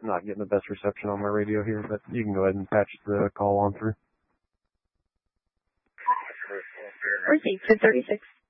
not getting the best reception on my radio here, but you can go ahead and patch the call on through. Received, 1036.